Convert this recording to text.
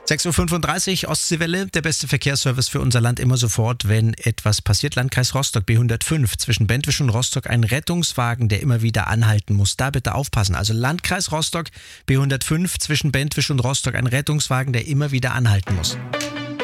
6.35 Uhr, Ostseewelle, der beste Verkehrsservice für unser Land immer sofort, wenn etwas passiert. Landkreis Rostock, B105, zwischen Bentwisch und Rostock ein Rettungswagen, der immer wieder anhalten muss. Da bitte aufpassen. Also Landkreis Rostock, B105, zwischen Bentwisch und Rostock ein Rettungswagen, der immer wieder anhalten muss.